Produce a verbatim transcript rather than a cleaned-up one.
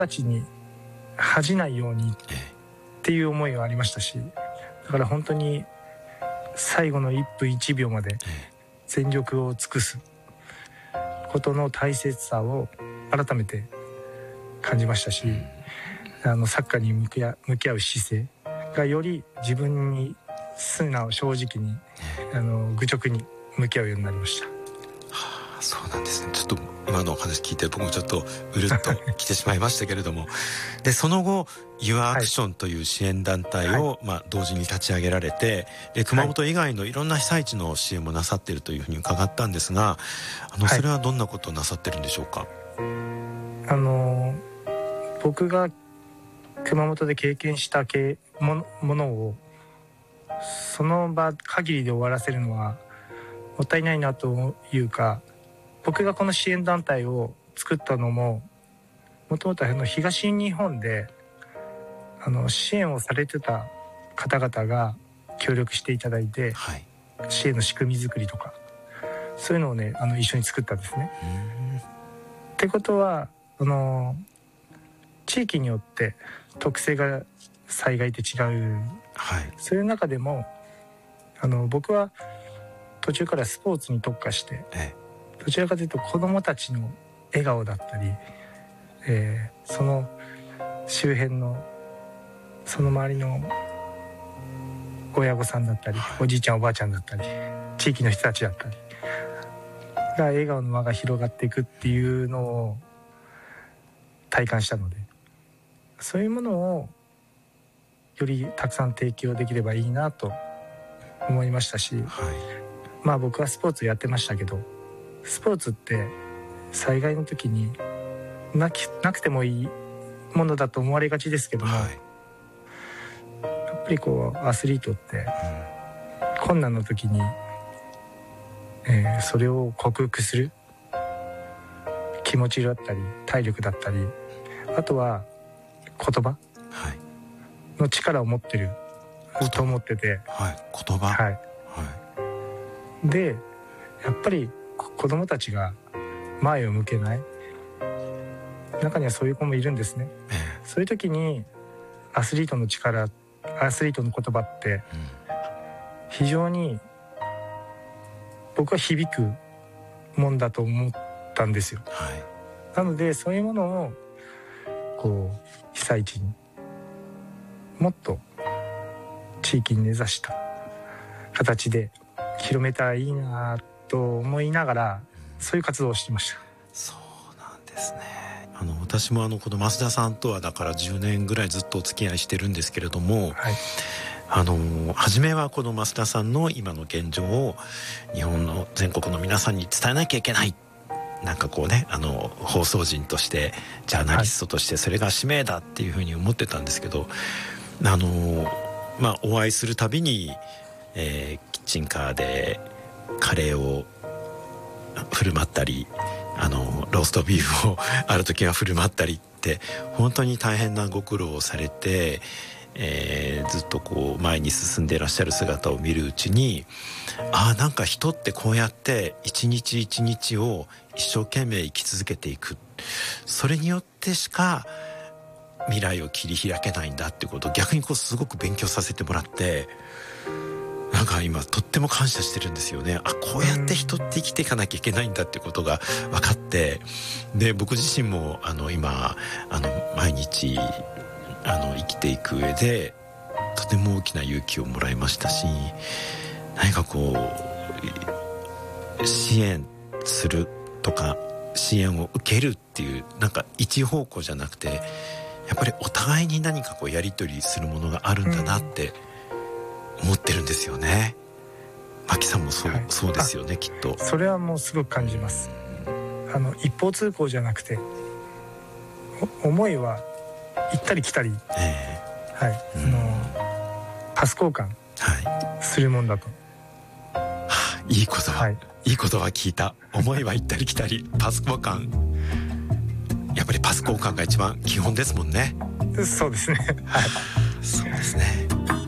たちに恥じないようにっていう思いがありましたし、だから本当に最後のいっぷんいちびょうまで全力を尽くすことの大切さを改めて感じましたし、あのサッカーに向き合う、向き合う姿勢がより自分に素直正直にあの愚直に向き合うようになりました。 はあ、そうなんですね。ちょっと今のお話聞いて僕もちょっとうるっと来てしまいましたけれどもでその後 YourAction という支援団体を、はい、まあ、同時に立ち上げられてで熊本以外のいろんな被災地の支援もなさっているというふうに伺ったんですが、あの、はい、それはどんなことをなさってるんでしょうか。 あの僕が熊本で経験したもの、ものをその場限りで終わらせるのはもったいないなというか、僕がこの支援団体を作ったのももともと東日本であの支援をされてた方々が協力していただいて、はい、支援の仕組み作りとかそういうのをねあの一緒に作ったんですね。ってことはあの地域によって特性が災害って違う、はい、そういう中でもあの僕は途中からスポーツに特化して、ええ、どちらかというと子どもたちの笑顔だったり、えー、その周辺のその周りの親御さんだったり、はい、おじいちゃんおばあちゃんだったり地域の人たちだったりが笑顔の輪が広がっていくっていうのを体感したので、そういうものをよりたくさん提供できればいいなと思いましたし、はい、まあ僕はスポーツやってましたけどスポーツって災害の時になき、なくてもいいものだと思われがちですけども、はい、やっぱりこうアスリートって、うん、困難の時に、えー、それを克服する気持ちだったり体力だったりあとは言葉の力を持ってると思ってて、 はい、言葉、 はいはい、でやっぱり子供たちが前を向けない中にはそういう子もいるんですね、えー、そういう時にアスリートの力アスリートの言葉って非常に僕は響くもんだと思ったんですよ、はい、なのでそういうものをこう被災地にもっと地域に根ざした形で広めたらいいなと思いながらそういう活動をしてました。 そうなんですね。あの私もあのこの増田さんとはだからじゅうねんぐらいずっとお付き合いしてるんですけれども、はい、あの初めはこの増田さんの今の現状を日本の全国の皆さんに伝えなきゃいけない、なんかこうねあの放送人としてジャーナリストとしてそれが使命だっていうふうに思ってたんですけど、あのまあお会いするたびに、えー、キッチンカーでカレーを振る舞ったりあのローストビーフをある時は振る舞ったりって本当に大変なご苦労をされて、えー、ずっとこう前に進んでいらっしゃる姿を見るうちに、ああなんか人ってこうやって一日一日を一生懸命生き続けていく、それによってしか未来を切り開けないんだっていうことを逆にこうすごく勉強させてもらって、なんか今とっても感謝してるんですよね。あ、こうやって人って生きていかなきゃいけないんだっていうことが分かって、で僕自身もあの今あの毎日あの生きていく上でとても大きな勇気をもらいましたし、何かこう支援するとか支援を受けるっていうなんか一方向じゃなくて、やっぱりお互いに何かこうやり取りするものがあるんだなって思ってるんですよね。牧さんもそう、はい、そうですよねきっと。 それはもうすごく感じます。あの一方通行じゃなくて思いは行ったり来たり、えー、はい、うん、あのパス交換するもんだと、 はい、いい言葉、はい、いい言葉聞いた。思いは行ったり来たりパス交換、やっぱりパス交換が一番基本ですもんね。 そうですねはいそうですね。